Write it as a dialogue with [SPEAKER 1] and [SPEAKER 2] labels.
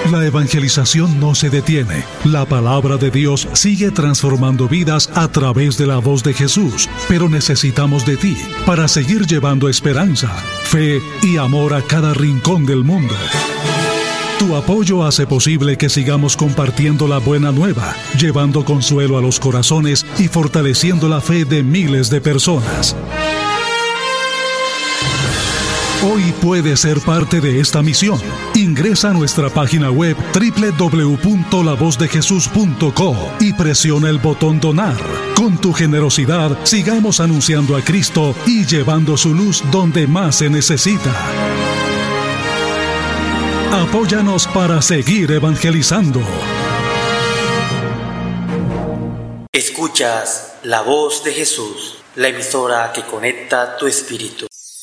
[SPEAKER 1] La evangelización no se detiene. La palabra de Dios sigue transformando vidas a través de la voz de Jesús, pero necesitamos de ti para seguir llevando esperanza, fe y amor a cada rincón del mundo. Tu apoyo hace posible que sigamos compartiendo la buena nueva, llevando consuelo a los corazones y fortaleciendo la fe de miles de personas. Hoy puedes ser parte de esta misión. Ingresa a nuestra página web www.lavozdejesús.co y presiona el botón Donar. Con tu generosidad, sigamos anunciando a Cristo y llevando su luz donde más se necesita. Apóyanos para seguir evangelizando.
[SPEAKER 2] Escuchas La Voz de Jesús, la emisora que conecta tu espíritu.